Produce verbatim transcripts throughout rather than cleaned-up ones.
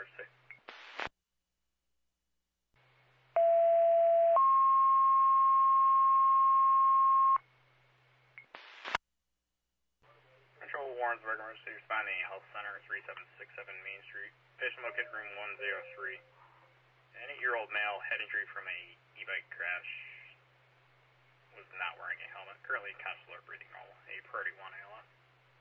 emergency. Control Warrensburg emergency, responding Health Center, three seven six seven Main Street. Patient located room one oh three. An eight-year-old male head injury from a e-bike crash. Was not wearing a helmet. Currently conscious, alert, breathing normal. A priority one A L S.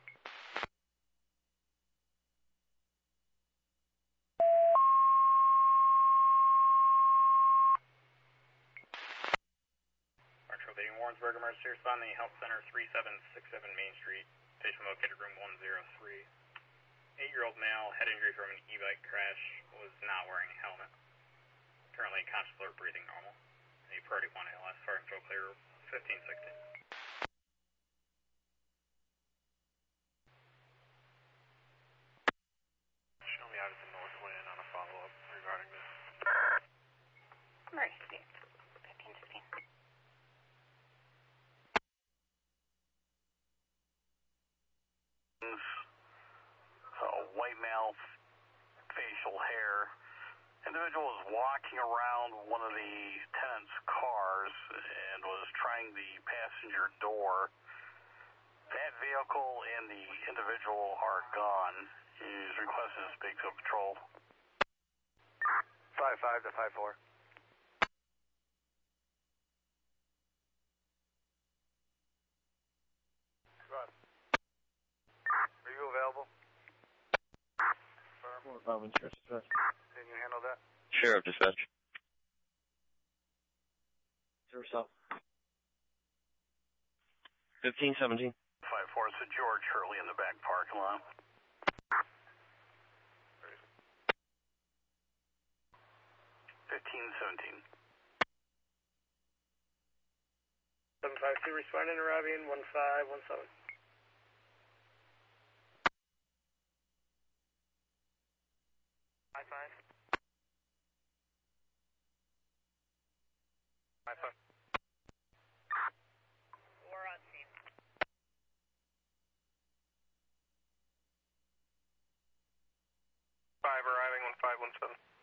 Control Warrensburg emergency, responding Health Center, three seven six seven Main Street. Patient located room one oh three. Eight-year-old male, head injury from an e-bike crash, was not wearing a helmet. Currently conscious, alert, breathing normal. A priority one A L S, fire control clear, fifteen sixteen. Show me out at the Northland on a follow-up regarding this. Emergency, fifteen sixteen. Uh, white male, facial hair. Individual was walking around one of the tenant's cars and was trying the passenger door. That vehicle and the individual are gone. He's requested to speak to a patrol. five five to five four. Go ahead. Are you available? Um, insurance dispatch. Can you handle that? Sheriff dispatch. Zero stop. Fifteen seventeen. five four, it's a George Hurley in the back parking lot. Fifteen seventeen. seven five two responding to Robbie one five one seven. Five five. Five five. We're on scene. Five arriving one five one seven.